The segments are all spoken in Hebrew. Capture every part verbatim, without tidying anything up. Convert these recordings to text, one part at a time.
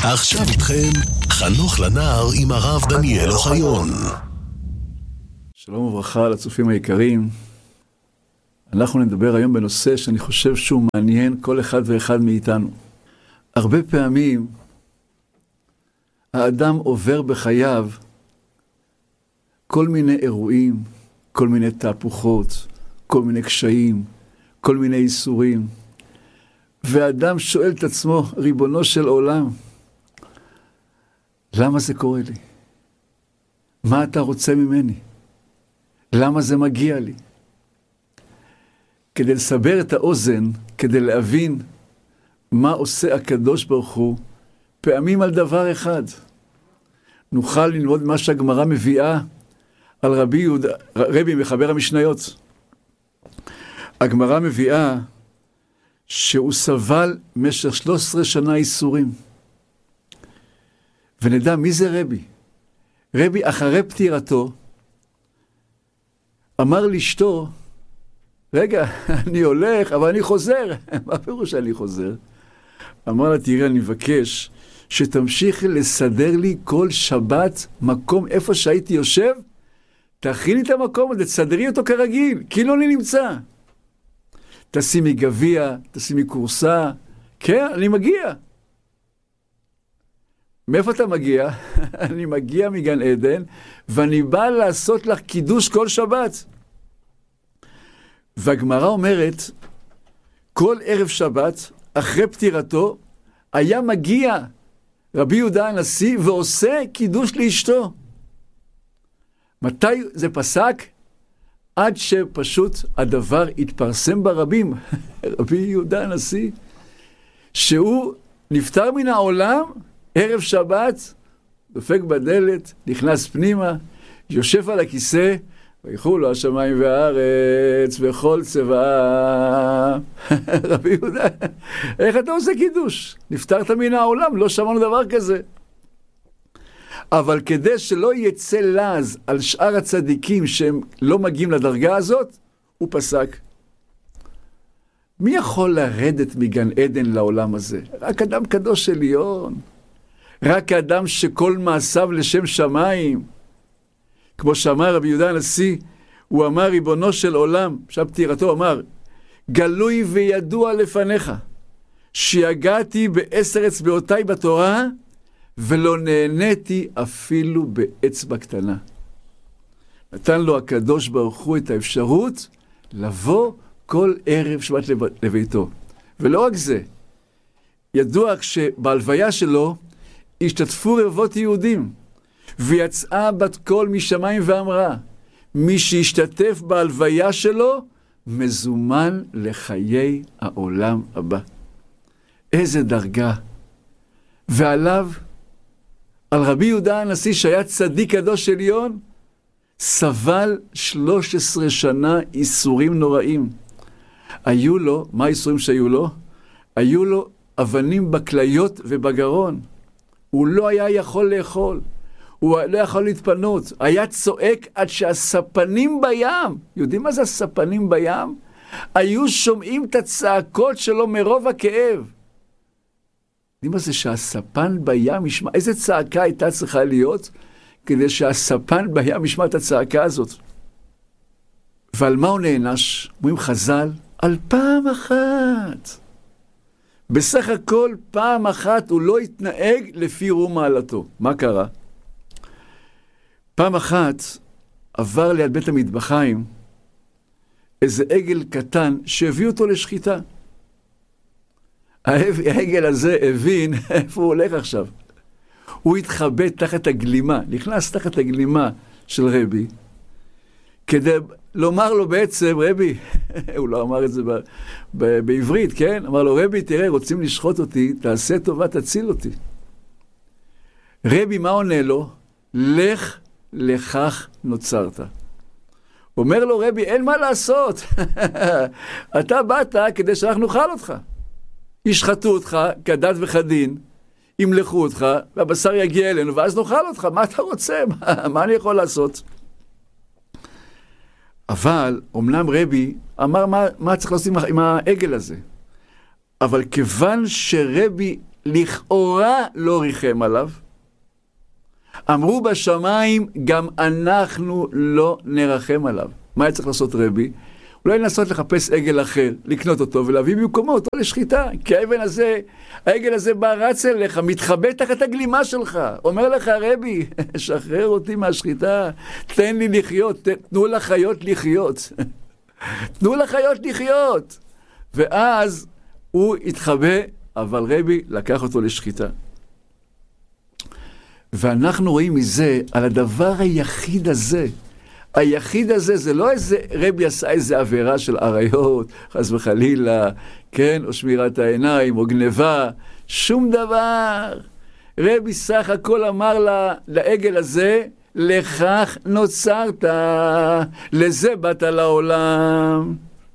עכשיו איתכם חנוך לנער עם הרב דניאל אוחיון. שלום וברכה לצופים היקרים. אנחנו נדבר היום בנושא שאני חושב שהוא מעניין כל אחד ואחד מאיתנו. הרבה פעמים האדם עובר בחייו כל מיני אירועים, כל מיני תהפוכות, כל מיני קשיים, כל מיני איסורים. והאדם שואל את עצמו, ריבונו של עולם, למה זה קורה לי? מה אתה רוצה ממני? למה זה מגיע לי? כדי לסבר את האוזן, כדי להבין מה עושה הקדוש ברוך הוא, פעמים על דבר אחד. נוכל ללמוד מה שהגמרא מביאה על רבי יהודה, רבי מחבר המשניות. הגמרא מביאה שהוא סבל משך שלוש עשרה שנה איסורים. ונדע מי זה רבי. רבי אחרי פטירתו אמר לאשתו, רגע, אני הולך, אבל אני חוזר. מה פירוש אני חוזר? אמר לה, תראה, אני מבקש שתמשיך לסדר לי כל שבת מקום איפה שהייתי יושב, תכיני את המקום הזה, תסדרי אותו כרגיל, כאילו אני נמצא. תשימי גביע, תשימי קורסה, כן, אני מגיע. מאיפה אתה מגיע? אני מגיע מגן עדן, ואני בא לעשות לך קידוש כל שבת. והגמרא אומרת, כל ערב שבת, אחרי פטירתו, היה מגיע רבי יהודה הנשיא, ועושה קידוש לאשתו. מתי זה פסק? עד שפשוט הדבר התפרסם ברבים, רבי יהודה הנשיא, שהוא נפטר מן העולם, ערב שבת, דופק בדלת, נכנס פנימה, יושב על הכיסא, ויחו לו השמיים והארץ, וכל צבאה. רבי יהודה, איך אתה עושה קידוש? נפטרת מן העולם, לא שמענו דבר כזה. אבל כדי שלא יצא לז על שאר הצדיקים שהם לא מגיעים לדרגה הזאת, הוא פסק. מי יכול לרדת מגן עדן לעולם הזה? רק אדם קדוש עליון. רק אדם שכל מעשיו לשם שמיים. כמו שאמר רבי יהודה הנשיא, הוא אמר, ריבונו של עולם, עכשיו פטירתו אמר, גלוי וידוע לפניך, שיגעתי בעשר אצבעותיי בתורה, ולא נהניתי אפילו באצבע קטנה. נתן לו הקדוש ברוך הוא את האפשרות לבוא כל ערב שבת לביתו. ולא רק זה, ידוע כשבהלוויה שלו השתתפו רבבות יהודים, ויצאה בת קול משמיים ואמרה, מי שהשתתף בהלוויה שלו, מזומן לחיי העולם הבא. איזה דרגה. ועליו, על רבי יהודה הנשיא שהיה צדיק קדוש עליון, סבל שלוש עשרה שנה איסורים נוראים. היו לו, מה האיסורים שהיו לו? היו לו אבנים בכליות ובגרון. הוא לא היה יכול לאכול. הוא לא יכול להתפנות. היה צועק עד שהספנים בים, יודעים מה זה הספנים בים? היו שומעים את הצעקות שלו מרוב הכאב. יודעים מה זה שהספן בים ישמע? איזה צעקה הייתה צריכה להיות כדי שהספן בים ישמע את הצעקה הזאת? ועל מה הוא נענש? אומרים חז"ל, על פעם אחת. בסך הכל פעם אחת הוא לא התנהג לפי רום מעלתו. מה קרה? פעם אחת עבר ליד בית המטבחיים איזה עגל קטן שהביא אותו לשחיטה. העגל הזה הבין איפה הוא הולך עכשיו. הוא התחבא תחת הגלימה, נכנס תחת הגלימה של רבי, כדי לומר לו בעצם, רבי, הוא לא אמר את זה ב- ב- בעברית, כן? אמר לו, רבי, תראה, רוצים לשחוט אותי, תעשה טובה, תציל אותי. רבי, מה עונה לו? לך לכך נוצרת. אומר לו, רבי, אין מה לעשות. אתה באת כדי שאנחנו נאכל אותך. ישחטו אותך כדת וכדין, ימלכו אותך, והבשר יגיע אלינו, ואז נאכל אותך. מה אתה רוצה? מה, מה אני יכול לעשות? אבל, אומנם רבי אמר מה, מה צריך לעשות עם העגל הזה. אבל כיוון שרבי לכאורה לא ריחם עליו. אמרו בשמיים, גם אנחנו לא נרחם עליו. מה היה צריך לעשות רבי? אולי לנסות לחפש עגל אחר, לקנות אותו ולהביא במקומו אותו לשחיטה. כי האבן הזה, העגל הזה בא רץ אליך, מתחבא תחת הגלימה שלך. אומר לך רבי, שחרר אותי מהשחיטה, תן לי לחיות, תנו לחיות לחיות. תנו לחיות לחיות. ואז הוא התחבא, אבל רבי לקח אותו לשחיטה. ואנחנו רואים מזה, על הדבר היחיד הזה, היחיד הזה, זה לא איזה, רבי עשה איזה עבירה של עריות, חס וחלילה, כן, או שמירת העיניים, או גניבה, שום דבר. רבי סך הכל אמר לה, לעגל הזה, לכך נוצרת, לזה באת לעולם.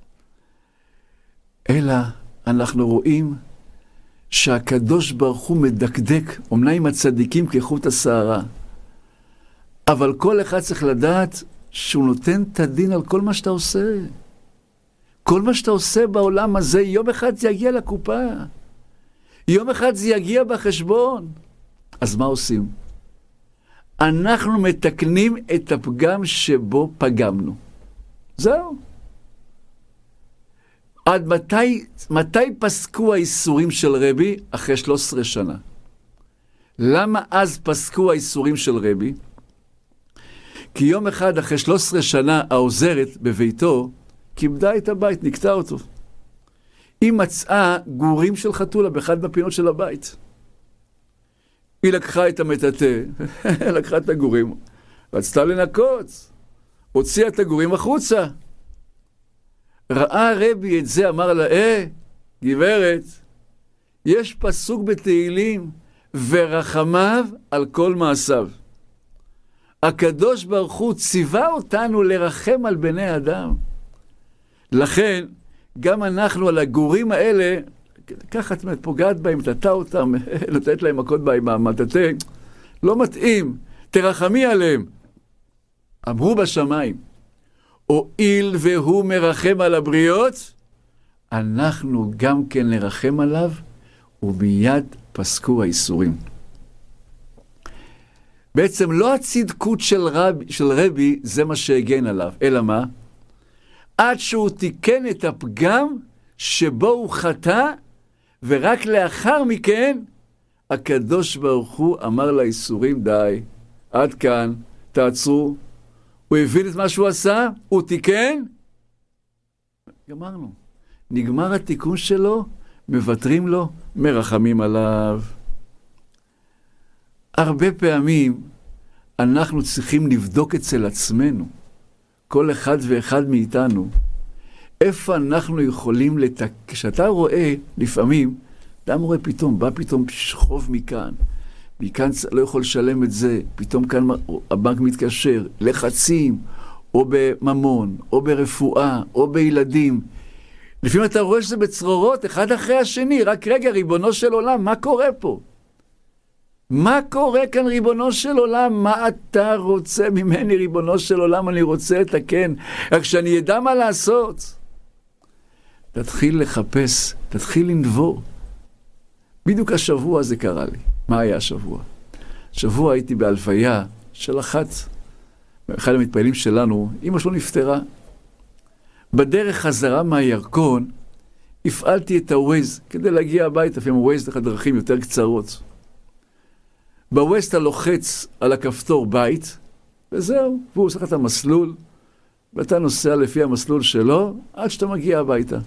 אלא אנחנו רואים שהקדוש ברוך הוא מדקדק, אומנם עם הצדיקים כחוט השערה, אבל כל אחד צריך לדעת שהוא נותן את הדין על כל מה שאתה עושה. כל מה שאתה עושה בעולם הזה, יום אחד זה יגיע לקופה. יום אחד זה יגיע בחשבון. אז מה עושים? אנחנו מתקנים את הפגם שבו פגמנו. זהו. עד מתי, מתי פסקו האיסורים של רבי? אחרי שלוש עשרה שנה. למה אז פסקו האיסורים של רבי? כי יום אחד אחרי שלוש עשרה שנה העוזרת בביתו כיבדה את הבית, נקטע אותו. היא מצאה גורים של חתולה באחד מהפינות של הבית. היא לקחה את המטאטא, לקחה את הגורים, רצתה לנקות, הוציאה את הגורים החוצה. ראה רבי את זה, אמר לה, אה, גברת, יש פסוק בתהילים, ורחמיו על כל מעשיו. הקדוש ברוך הוא ציווה אותנו לרחם על בני אדם. לכן, גם אנחנו על הגורים האלה, ככה את פוגעת בהם, תטע אותם, לתת להם מכות בהם, המטאטא, לא מתאים, תרחמי עליהם. אמרו בשמיים, הואיל והוא מרחם על הבריות, אנחנו גם כן נרחם עליו, ומיד פסקו האיסורים. בעצם לא הצדקות של רבי, של רבי זה מה שהגן עליו, אלא מה? עד שהוא תיקן את הפגם שבו הוא חטא, ורק לאחר מכן הקדוש ברוך הוא אמר לאיסורים, די, עד כאן, תעצרו. הוא הבין את מה שהוא עשה, הוא תיקן, גמרנו. נגמר התיקון שלו, מבטרים לו, מרחמים עליו. הרבה פעמים אנחנו צריכים לבדוק אצל עצמנו, כל אחד ואחד מאיתנו, איפה אנחנו יכולים לתק... כשאתה רואה, לפעמים, אדם רואה פתאום, בא פתאום חוב מכאן, מכאן לא יכול לשלם את זה, פתאום כאן הבנק מתקשר, לחצים, או בממון, או ברפואה, או בילדים. לפעמים אתה רואה שזה בצרורות, אחד אחרי השני, רק רגע, ריבונו של עולם, מה קורה פה? מה קורה כאן, ריבונו של עולם? מה אתה רוצה ממני, ריבונו של עולם? אני רוצה לתקן, רק שאני ידע מה לעשות. תתחיל לחפש, תתחיל לנבור. בדיוק השבוע זה קרה לי. מה היה השבוע? השבוע הייתי בהלוויה של אחת, אחד המתפעלים שלנו, אמא שלו נפטרה. בדרך חזרה מהירקון, הפעלתי את הווייז כדי להגיע הביתה, לפעמים הווייז לך דרכים יותר קצרות. בווייז אתה לוחץ על הכפתור בית, וזהו, והוא עושה לך את המסלול, ואתה נוסע לפי המסלול שלו, עד שאתה מגיע הביתה.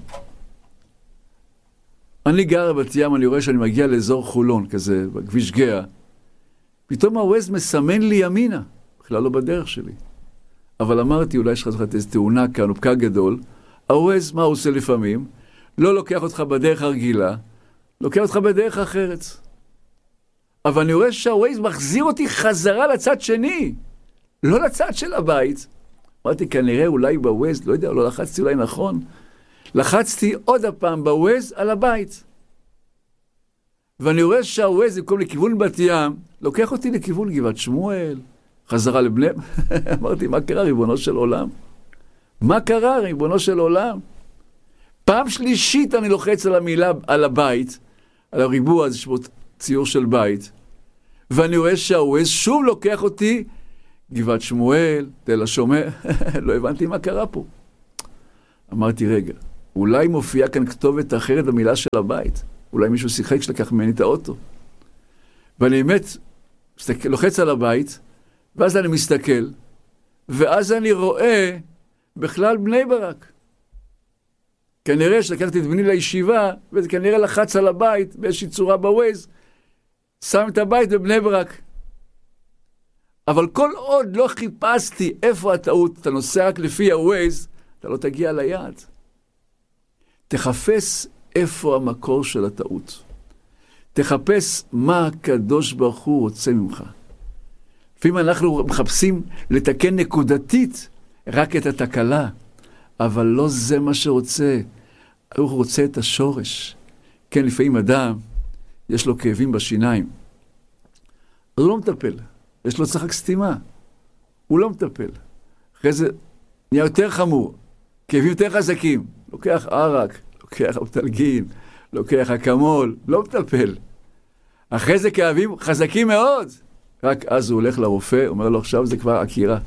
אני גר בבת ים, אני רואה שאני מגיע לאזור חולון, כזה, בכביש גאה. פתאום הווייז מסמן לי ימינה, בכלל לא בדרך שלי. אבל אמרתי, אולי יש לך איזו תאונה כאן, או פקע גדול. הווייז, מה הוא עושה לפעמים? לא לוקח אותך בדרך הרגילה, לוקח אותך בדרך אחרת. אבל אני רואה שהווייז מחזיר אותי חזרה לצד שני, לא לצד של הבית. אמרתי, כנראה אולי בווייז, לא יודע, לא לחצתי אולי נכון, לחצתי עוד הפעם בווייז על הבית. ואני רואה שהווייז, במקום לכיוון בת ים, לוקח אותי לכיוון גבעת שמואל, חזרה לבני... אמרתי, מה קרה, ריבונו של עולם? מה קרה, ריבונו של עולם? פעם שלישית אני לוחץ על המילה, על הבית, על הריבוע הזה שבו ציור של בית, ואני רואה שהווייז שוב לוקח אותי, גבעת שמואל, תל השומר, לא הבנתי מה קרה פה. אמרתי, רגע, אולי מופיעה כאן כתובת אחרת במילה של הבית, אולי מישהו שיחק שלקח ממני את האוטו. ואני באמת מסתכל, לוחץ על הבית, ואז אני מסתכל, ואז אני רואה בכלל בני ברק. כנראה שלקחתי את בני לישיבה, וזה כנראה לחץ על הבית, באיזושהי צורה בווייז, שם את הבית בבני ברק. אבל כל עוד לא חיפשתי איפה הטעות, אתה נוסע רק לפי הווייז, אתה לא תגיע ליעד. תחפש איפה המקור של הטעות. תחפש מה הקדוש ברוך הוא רוצה ממך. לפעמים אנחנו מחפשים לתקן נקודתית רק את התקלה, אבל לא זה מה שרוצה. הוא רוצה את השורש. כן, לפעמים אדם, יש לו כאבים בשיניים. אז הוא לא מטפל. יש לו צחק סתימה. הוא לא מטפל. אחרי זה נהיה יותר חמור. כאבים יותר חזקים. לוקח ערק, לוקח אופטלגין, לוקח אקמול, לא מטפל. אחרי זה כאבים חזקים מאוד. רק אז הוא הולך לרופא, אומר לו, עכשיו זה כבר עקירה.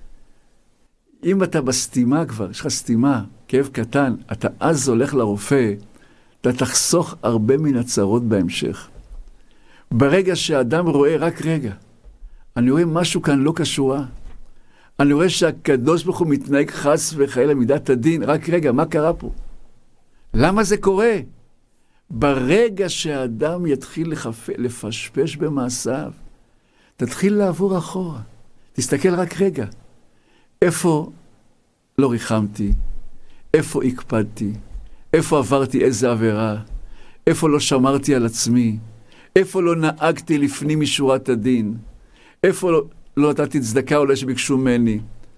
אם אתה בסתימה כבר, יש לך סתימה, כאב קטן, אתה אז הולך לרופא, אתה תחסוך הרבה מן הצרות בהמשך. ברגע שהאדם רואה, רק רגע, אני רואה משהו כאן לא קשורה. אני רואה שהקדוש ברוך הוא מתנהג חס וחלילה מידת הדין, רק רגע, מה קרה פה? למה זה קורה? ברגע שהאדם יתחיל לחפ... לפשפש במעשיו, תתחיל לעבור אחורה. תסתכל רק רגע. איפה לא ריחמתי? איפה הקפדתי? איפה עברתי איזה עבירה? איפה לא שמרתי על עצמי? איפה לא נהגתי לפנים משורת הדין? איפה לא, לא נתתי צדקה אולי שביקשו ממני?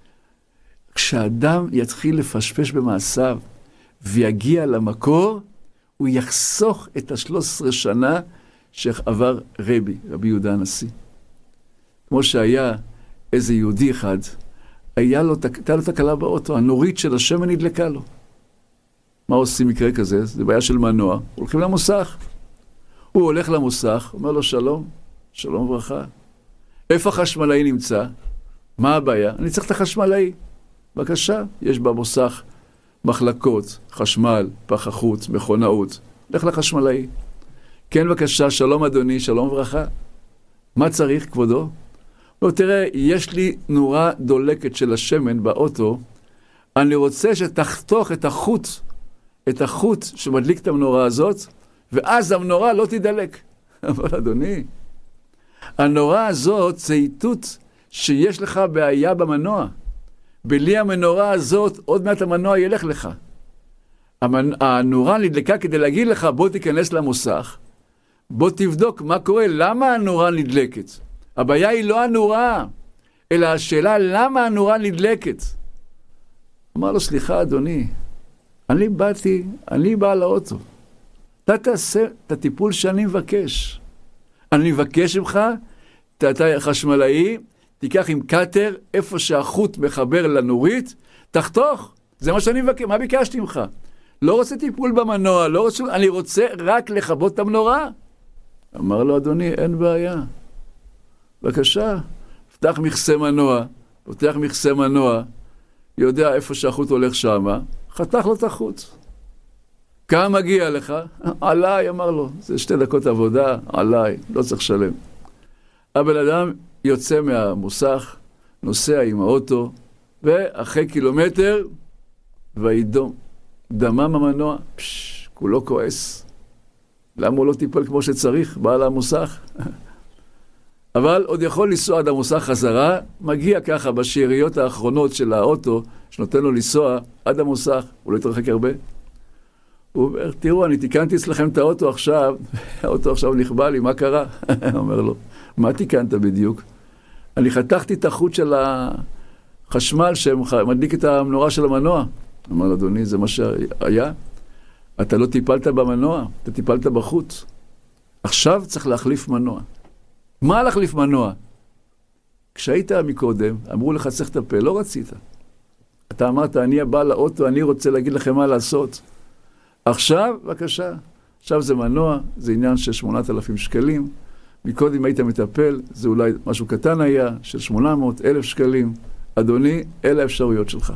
כשאדם יתחיל לפשפש במעשיו ויגיע למקור, הוא יחסוך את השלוש עשרה שנה שעבר רבי, רבי יהודה הנשיא. כמו שהיה איזה יהודי אחד, היה לו, הייתה לו תקלה באוטו, הנורית של השמן נדלקה לו. מה עושים מקרה כזה? זה בעיה של מנוע. הולכים למוסך. הוא הולך למוסך, אומר לו שלום, שלום וברכה. איפה החשמלאי נמצא? מה הבעיה? אני צריך את החשמלאי. בבקשה, יש במוסך מחלקות, חשמל, פח החוץ, מכונאות. לך לחשמלאי. כן, בבקשה, שלום אדוני, שלום וברכה. מה צריך, כבודו? לא, תראה, יש לי נורה דולקת של השמן באוטו, אני רוצה שתחתוך את החוט, את החוט שמדליק את המנורה הזאת, ואז המנורה לא תדלק. אבל אדוני, הנורה הזאת זה איתות שיש לך בעיה במנוע. בלי המנורה הזאת, עוד מעט המנוע ילך לך. הנורה נדלקה כדי להגיד לך, בוא תיכנס למוסך, בוא תבדוק מה קורה, למה הנורה נדלקת. הבעיה היא לא הנורה, אלא השאלה למה הנורה נדלקת. אמר לו, סליחה אדוני, אני באתי, אני בא לאוטו. אתה תעשה את הטיפול שאני מבקש. אני מבקש ממך, אתה חשמלאי, תיקח עם קטר, איפה שהחוט מחבר לנורית, תחתוך. זה מה שאני מבקש, מה ביקשתי ממך? לא רוצה טיפול במנוע, לא רוצה, אני רוצה רק לכבות את המנורה. אמר לו, אדוני, אין בעיה. בבקשה, פתח מכסה מנוע, פותח מכסה מנוע, יודע איפה שהחוט הולך שמה, חתך לו את החוט. כמה מגיע לך? עליי, אמר לו, זה שתי דקות עבודה, עליי, לא צריך לשלם. הבן אדם יוצא מהמוסך, נוסע עם האוטו, ואחרי קילומטר, וידום, דמם המנוע, פש, כולו כועס. למה הוא לא טיפל כמו שצריך, בא למוסך? אבל עוד יכול לנסוע עד המוסך חזרה, מגיע ככה בשאריות האחרונות של האוטו, שנותן לו לנסוע עד המוסך, הוא לא יתרחק הרבה. הוא אומר, תראו, אני תיקנתי אצלכם את האוטו עכשיו, האוטו עכשיו נכבה לי, מה קרה? אומר לו, מה תיקנת בדיוק? אני חתכתי את החוט של החשמל שמדליק את המנורה של המנוע. אמר לו, אדוני, זה מה שהיה? אתה לא טיפלת במנוע, אתה טיפלת בחוט. עכשיו צריך להחליף מנוע. מה להחליף מנוע? כשהיית מקודם, אמרו לך צריך לטפל, לא רצית. אתה אמרת, אני הבא לאוטו, אני רוצה להגיד לכם מה לעשות. עכשיו, בבקשה, עכשיו זה מנוע, זה עניין של שמונת אלפים שקלים. מקודם היית מטפל, זה אולי משהו קטן היה, של שמונה מאות אלף שקלים. אדוני, אלה האפשרויות שלך.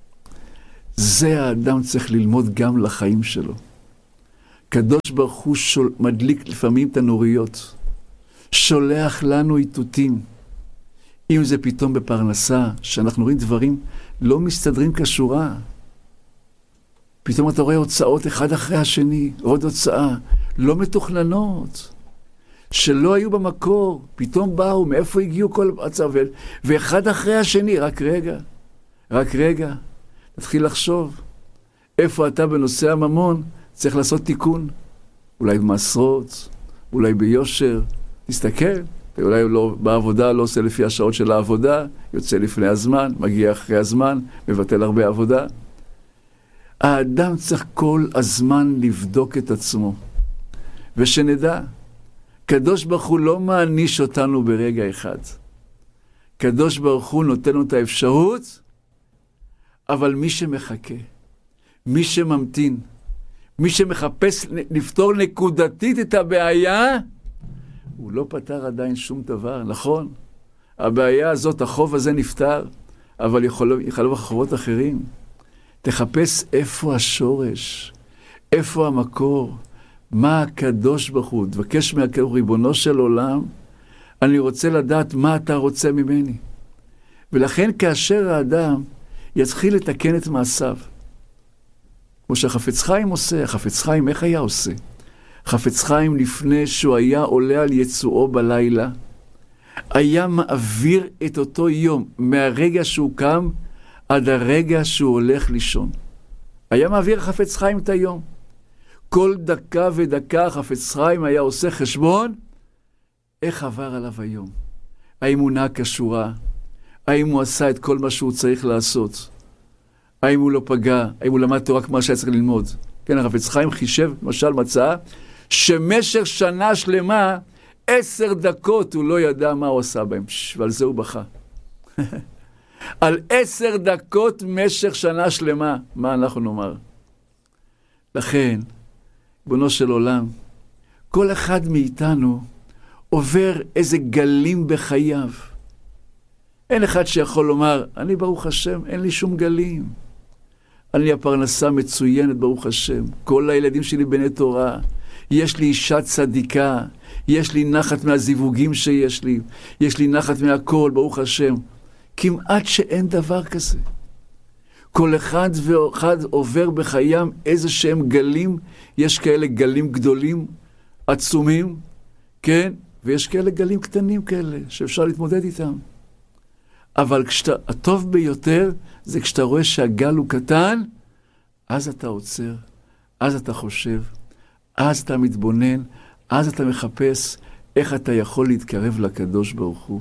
זה האדם צריך ללמוד גם לחיים שלו. קדוש ברוך הוא שול, מדליק לפעמים תנוריות. שולח לנו איתותים. אם זה פתאום בפרנסה, שאנחנו רואים דברים לא מסתדרים כשורה. פתאום אתה רואה הוצאות אחד אחרי השני, עוד הוצאה, לא מתוכננות, שלא היו במקור, פתאום באו, מאיפה הגיעו כל הצוות, ואחד אחרי השני, רק רגע, רק רגע, תתחיל לחשוב, איפה אתה בנושא הממון, צריך לעשות תיקון, אולי במסרות, אולי ביושר, תסתכל, אולי לא, בעבודה לא עושה לפי השעות של העבודה, יוצא לפני הזמן, מגיע אחרי הזמן, מבטל הרבה עבודה. האדם צריך כל הזמן לבדוק את עצמו. ושנדע, קדוש ברוך הוא לא מעניש אותנו ברגע אחד. קדוש ברוך הוא נותן לנו את האפשרות, אבל מי שמחכה, מי שממתין, מי שמחפש לפתור נקודתית את הבעיה, הוא לא פתר עדיין שום דבר, נכון? הבעיה הזאת, החוב הזה נפתר, אבל יכול, יכולו אחרות אחרים. תחפש איפה השורש, איפה המקור, מה הקדוש ברוך הוא, תבקש מהקדוש ריבונו של עולם, אני רוצה לדעת מה אתה רוצה ממני. ולכן כאשר האדם יתחיל לתקן את מעשיו, כמו שהחפץ חיים עושה, החפץ חיים איך היה עושה? חפץ חיים לפני שהוא היה עולה על יצואו בלילה, היה מעביר את אותו יום מהרגע שהוא קם עד הרגע שהוא הולך לישון. היה מעביר חפץ חיים את היום. כל דקה ודקה חפץ חיים היה עושה חשבון איך עבר עליו היום. האם הוא נע כשורה? האם הוא עשה את כל מה שהוא צריך לעשות? האם הוא לא פגע? האם הוא למד תורה כמו שהיה צריך ללמוד? כן, החפץ חיים חישב, למשל מצא, שמשך שנה שלמה, עשר דקות הוא לא ידע מה הוא עשה בהם, ועל זה הוא בכה. על עשר דקות משך שנה שלמה, מה אנחנו נאמר? לכן, בונו של עולם, כל אחד מאיתנו עובר איזה גלים בחייו. אין אחד שיכול לומר, אני ברוך השם, אין לי שום גלים. אני הפרנסה מצוינת, ברוך השם. כל הילדים שלי בני תורה. יש לי אישה צדיקה. יש לי נחת מהזיווגים שיש לי. יש לי נחת מהכל, ברוך השם. כמעט שאין דבר כזה. כל אחד ואחד עובר בחיים איזה שהם גלים. יש כאלה גלים גדולים, עצומים, כן? ויש כאלה גלים קטנים כאלה, שאפשר להתמודד איתם. אבל כשאתה, הטוב ביותר זה כשאתה רואה שהגל הוא קטן, אז אתה עוצר, אז אתה חושב, אז אתה מתבונן, אז אתה מחפש איך אתה יכול להתקרב לקדוש ברוך הוא.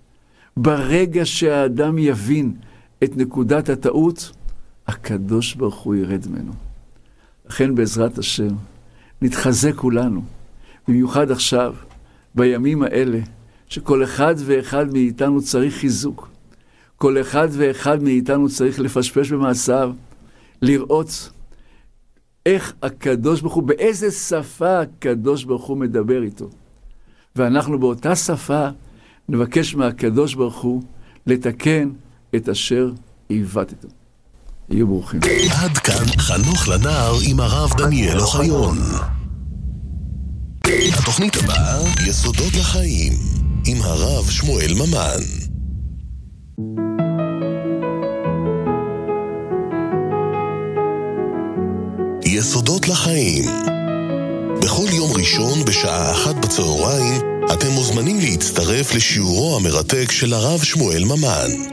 ברגע שהאדם יבין את נקודת הטעות, הקדוש ברוך הוא ירד ממנו. לכן בעזרת השם, נתחזק כולנו, במיוחד עכשיו, בימים האלה, שכל אחד ואחד מאיתנו צריך חיזוק. כל אחד ואחד מאיתנו צריך לפשפש במעשיו, לראות איך הקדוש ברוך הוא, באיזה שפה הקדוש ברוך הוא מדבר איתו. ואנחנו באותה שפה נבקש מהקדוש ברוך הוא לתקן את אשר עיוותתו. יהיו ברוכים. עד כאן חנוך לנער עם הרב דניאל אוחיון. התוכנית הבאה, יסודות לחיים, עם הרב שמואל ממן. יסודות לחיים. בכל יום ראשון בשעה אחת בצהריים אתם מוזמנים להצטרף לשיעורו המרתק של הרב שמואל ממן.